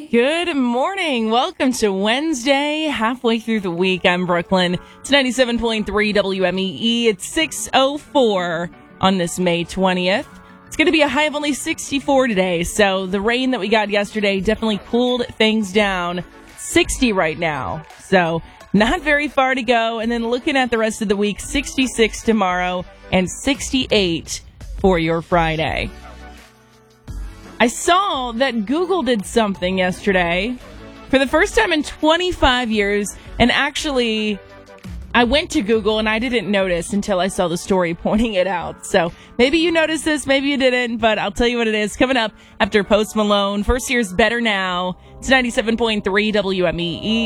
Good morning. Welcome to Wednesday, halfway through the week. I'm Brooklyn. It's 97.3 WMEE. It's 6:04 on this May 20th. It's going to be a high of only 64 today, so the rain that we got yesterday definitely cooled things down. 60 right now, so not very far to go. And then looking at the rest of the week, 66 tomorrow and 68 for your Friday. I saw that Google did something yesterday for the first time in 25 years. And actually, I went to Google and I didn't notice until I saw the story pointing it out. So maybe you noticed this, maybe you didn't, but I'll tell you what it is coming up after Post Malone. First Year's Better Now. It's 97.3 WMEE.